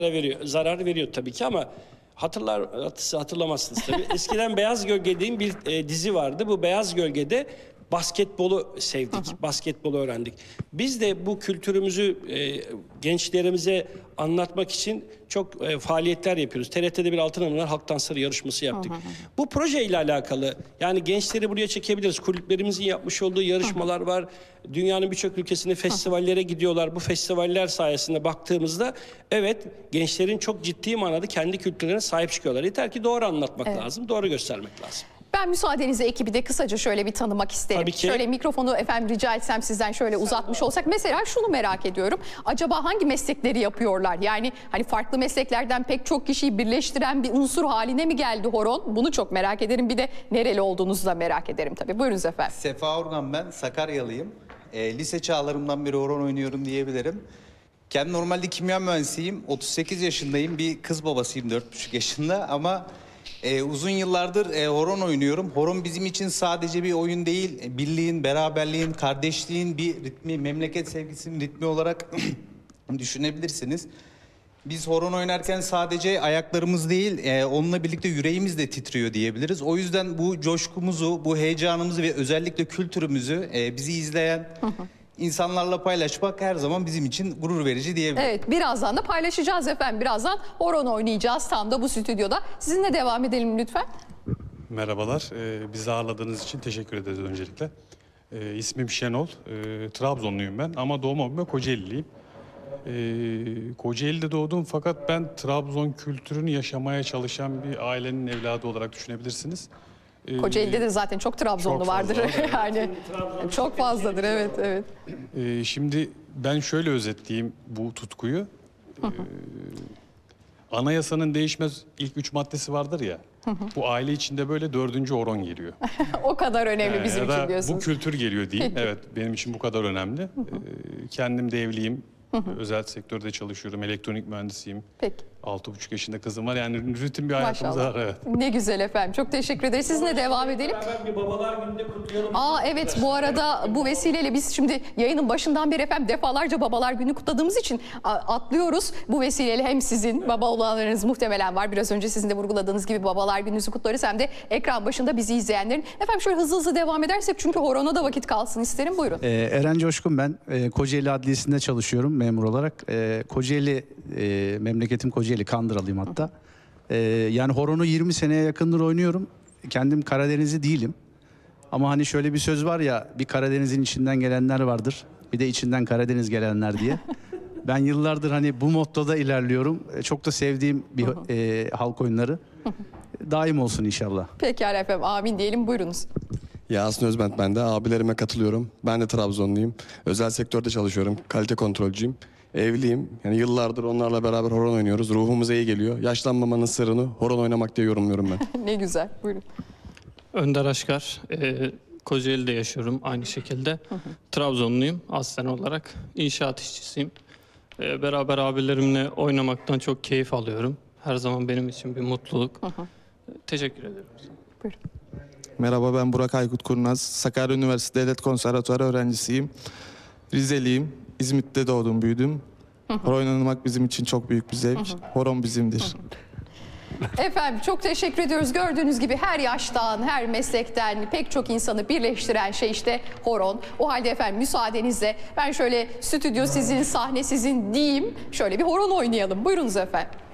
zarar veriyor tabii ki ama hatırlamazsınız tabii. Eskiden Beyaz Gölge diye bir dizi vardı. Bu Beyaz Gölge'de basketbolu sevdik, basketbolu öğrendik. Biz de bu kültürümüzü gençlerimize anlatmak için çok faaliyetler yapıyoruz. TRT'de bir Altın Hanımlar Halk Dansları yarışması yaptık. Bu projeyle alakalı yani gençleri buraya çekebiliriz. Kulüplerimizin yapmış olduğu yarışmalar var. Dünyanın birçok ülkesinde festivallere gidiyorlar. Bu festivaller sayesinde baktığımızda evet gençlerin çok ciddi manada kendi kültürlerine sahip çıkıyorlar. Yeter ki doğru anlatmak lazım, doğru göstermek lazım. Ben müsaadenizle ekibi de kısaca şöyle bir tanımak isterim. Tabii ki. Şöyle mikrofonu efendim rica etsem sizden şöyle uzatmış olsak. Mesela şunu merak ediyorum. Acaba hangi meslekleri yapıyorlar? Yani hani farklı mesleklerden pek çok kişiyi birleştiren bir unsur haline mi geldi horon? Bunu çok merak ederim. Bir de nereli olduğunuzu da merak ederim tabii. Buyurunuz efendim. Sefa Organ ben, Sakaryalıyım. Lise çağlarımdan beri horon oynuyorum diyebilirim. Kendim normalde kimya mühendisiyim. 38 yaşındayım. Bir kız babasıyım 4,5 yaşında ama uzun yıllardır horon oynuyorum. Horon bizim için sadece bir oyun değil, birliğin, beraberliğin, kardeşliğin bir ritmi, memleket sevgisinin ritmi olarak düşünebilirsiniz. Biz horon oynarken sadece ayaklarımız değil, onunla birlikte yüreğimiz de titriyor diyebiliriz. O yüzden bu coşkumuzu, bu heyecanımızı ve özellikle kültürümüzü bizi izleyen insanlarla paylaşmak her zaman bizim için gurur verici diyebilirim. Evet, birazdan da paylaşacağız efendim. Birazdan horon oynayacağız tam da bu stüdyoda. Sizinle devam edelim lütfen. Merhabalar, bizi ağırladığınız için teşekkür ederiz öncelikle. İsmim Şenol, Trabzonluyum ben ama doğma büyüme Kocaeliliyim. Kocaeli'de doğdum fakat ben Trabzon kültürünü yaşamaya çalışan bir ailenin evladı olarak düşünebilirsiniz. Kocaeli'de de zaten çok Trabzonlu çok vardır. fazla var, evet. Yani çok fazladır, evet, evet. Şimdi ben şöyle özetleyeyim bu tutkuyu. Anayasanın değişmez ilk 3 maddesi vardır ya. Bu aile içinde böyle 4. horon geliyor. O kadar önemli bizim Ya için da diyorsunuz. bu kültür geliyor diyeyim. Peki. Evet, benim için bu kadar önemli. Kendim de evliyim. Özel sektörde çalışıyorum. Elektronik mühendisiyim. Peki. 6,5 yaşında kızım var. Yani rutin bir hayatımız Maşallah. var. Evet. Ne güzel efendim. Çok teşekkür ederiz. Sizinle devam edelim. Ben bir babalar gününde kutlayalım. Evet, bu arada bu vesileyle biz şimdi yayının başından beri efendim defalarca babalar günü kutladığımız için atlıyoruz. Bu vesileyle hem sizin baba olanlarınız muhtemelen var. Biraz önce sizin de vurguladığınız gibi babalar gününüzü kutlarız. Hem de ekran başında bizi izleyenlerin. Efendim şöyle hızlı hızlı devam edersek çünkü horona da vakit kalsın isterim. Buyurun. Eren Coşkun ben. Kocaeli Adliyesi'nde çalışıyorum memur olarak. Kocaeli, memleketim Kocaeli, Kandıralıyım hatta. Yani horonu 20 seneye yakındır oynuyorum. Kendim Karadenizli değilim. Ama hani şöyle bir söz var ya, bir Karadeniz'in içinden gelenler vardır. Bir de içinden Karadeniz gelenler diye. Ben yıllardır hani bu mottoda ilerliyorum. Çok da sevdiğim bir halk oyunları. Daim olsun inşallah. Pekala efendim, amin diyelim, buyurunuz. Yasin Özbent ben de. Abilerime katılıyorum. Ben de Trabzonluyum. Özel sektörde çalışıyorum. Kalite kontrolcüyüm. Evliyim. Yani yıllardır onlarla beraber horon oynuyoruz. Ruhumuza iyi geliyor. Yaşlanmamanın sırrını horon oynamak diye yorumluyorum ben. Ne güzel, buyurun. Önder Aşkar, Kocaeli'de yaşıyorum aynı şekilde. Trabzonluyum aslen olarak. İnşaat işçisiyim. Beraber abilerimle oynamaktan çok keyif alıyorum. Her zaman benim için bir mutluluk. Teşekkür ederim. Buyurun. Merhaba, ben Burak Aykut Kurnaz. Sakarya Üniversitesi Devlet Konservatuarı öğrencisiyim. Rizeliyim. İzmit'te doğdum, büyüdüm. Horon oynamak bizim için çok büyük bir zevk. Horon bizimdir. Efendim çok teşekkür ediyoruz. Gördüğünüz gibi her yaştan, her meslekten pek çok insanı birleştiren şey işte horon. O halde efendim müsaadenizle ben şöyle stüdyo sizin, sahne sizin diyeyim. Şöyle bir horon oynayalım. Buyurunuz efendim.